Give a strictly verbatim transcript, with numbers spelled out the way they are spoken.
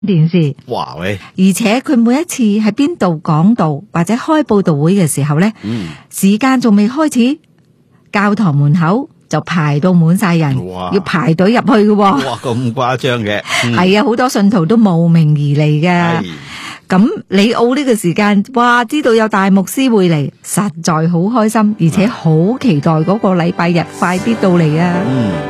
電視。 哇喂！ 而且佢每一次喺邊度講道或者開佈道會嘅時候咧， 嗯， 時間仲未開始，教堂門口就排到滿晒人， 哇要排隊入去嘅喎。 哇，咁誇張嘅，嗯係啊，好多信徒都慕名而嚟嘅。 係咁里奧呢個時間，哇，知道有大牧師會嚟，實在好開心，而且好期待嗰個禮拜日快啲到嚟啊！ 嗯。